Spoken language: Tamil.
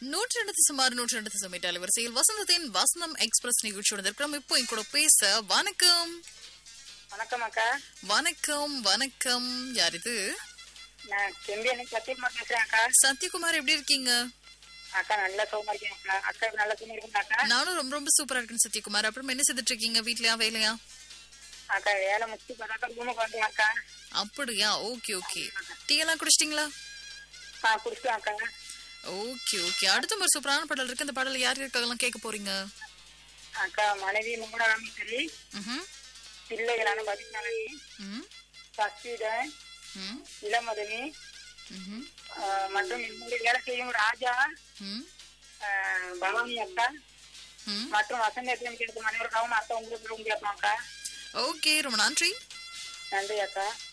சுமார் 102 அலைவரிசையில் வசந்தத்தின் வசந்தம் எக்ஸ்பிரஸ் நிகழ்ச்சியோட இருக்கிறோம். இப்போ என் கூட பேச வணக்கம். வணக்கம் அக்கா. வணக்கம் வணக்கம். யார் இது? நான் செம்பியனை சத்தியகுமார் பேசுறேன் அக்கா. சத்யகுமார், எப்படி இருக்கீங்க? அக்கா நல்லா சோமா இருக்கேன் அக்கா. அக்கா நல்லா சும்மா இருக்கீங்க அக்கா? நானும் ரொம்ப ரொம்ப சூப்பரா இருக்கேன் சத்யகுமார். அப்புறம் என்ன செய்துட்டு இருக்கீங்க? வீட்லயா வேலையா? அக்கா வேலை முடிச்சு பதாக்கா ரூமுக்கு வந்தேன் அக்கா. அப்படியா? Okay okay. டீ எல்லாம் குடிச்சிட்டீங்களா? குடிச்சேன் அக்கா. Okay okay. அடுத்த ஒரு சூப்பரான பாடல் இருக்கு. அந்த பாடல் யார் இருக்காங்கலாம் கேட்க போறீங்க? அக்கா மனைவி மூடராமேஸ்வரி, பிள்ளைகளான பதினாலி, சஸ்திதன், இளமதனி மற்றும் என்னுடைய வேலை செய்யும் ராஜா, பவானி அக்கா மற்றும் வசந்த கேட்கும் அனைவருக்காகவும் அக்கா உங்களுக்கு கேட்போம் அக்கா. ஓகே, ரொம்ப நன்றி. நன்றி அக்கா.